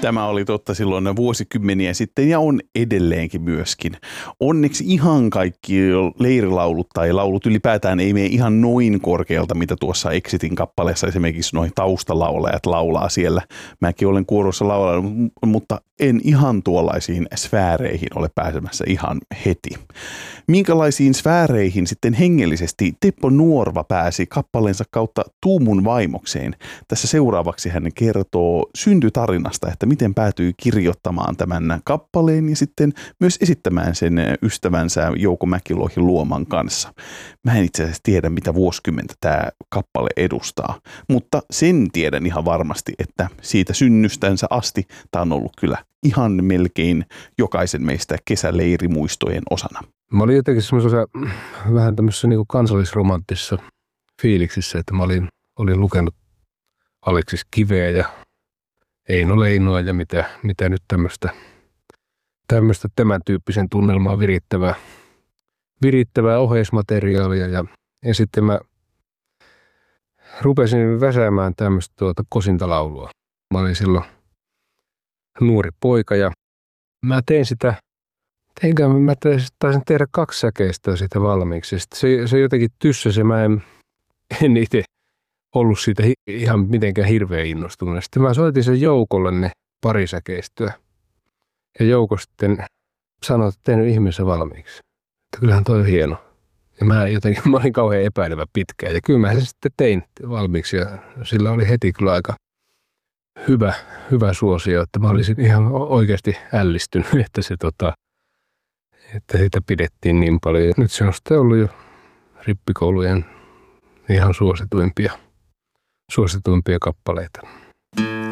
Tämä oli totta silloin vuosikymmeniä sitten ja on edelleenkin myöskin. Onneksi ihan kaikki leirilaulut tai laulut ylipäätään ei mene ihan noin korkealta, mitä tuossa Exitin kappaleessa esimerkiksi noin taustalaulajat laulaa siellä. Mäkin olen kuorossa laulanut, mutta en ihan tuollaisiin sfääreihin ole pääsemässä ihan heti. Minkälaisiin sfääreihin sitten hengellisesti Teppo Nuorva pääsi kappaleensa kautta Tuumun vaimokseen? Tässä seuraavaksi hän kertoo syntytarinasta, että miten päätyi kirjoittamaan tämän kappaleen ja sitten myös esittämään sen ystävänsä Jouko Mäkilohi Luoman kanssa. Mä en itse asiassa tiedä, mitä vuosikymmentä tämä kappale edustaa, mutta sen tiedän ihan varmasti, että siitä synnystänsä asti tämä on ollut kyllä ihan melkein jokaisen meistä kesäleirimuistojen osana. Mä olin jotenkin semmoisessa vähän tämmöisessä niin kuin kansallisromanttisessa fiiliksissä, että mä olin lukenut Aleksis Kiveä ja Eino Leinoa ja mitä nyt tämmöistä tämän tyyppisen tunnelmaa virittävää oheismateriaalia ja sitten mä rupesin väsäämään tämmöistä kosintalaulua. Mä olin silloin nuori poika ja mä taisin tehdä 2 säkeistöä siitä valmiiksi. Se jotenkin tyssäsi, mä en itse ollut siitä ihan mitenkään hirveän innostunut. Sitten mä soitin sen Joukolle ne 2 säkeistöä. Ja Jouko sitten sanoi, että tehnyt ihmeessä valmiiksi. Että kyllähän toi on hieno. Ja mä olin kauhean epäilevä pitkään. Ja kyllä mä sen sitten tein valmiiksi. Ja sillä oli heti kyllä aika hyvä suosio, että mä olisin ihan oikeasti ällistynyt, että sitä pidettiin niin paljon. Ja nyt se on sitten ollut jo rippikoulujen ihan suosituimpia kappaleita.